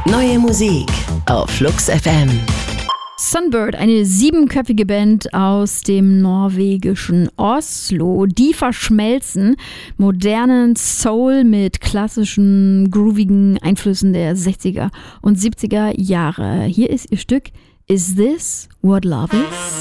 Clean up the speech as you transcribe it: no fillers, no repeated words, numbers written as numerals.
Neue Musik auf Flux FM. Sunbird, eine 7-köpfige Band aus dem norwegischen Oslo. Die verschmelzen modernen Soul mit klassischen, groovigen Einflüssen der 60er und 70er Jahre. Hier ist ihr Stück Is This What Love Is?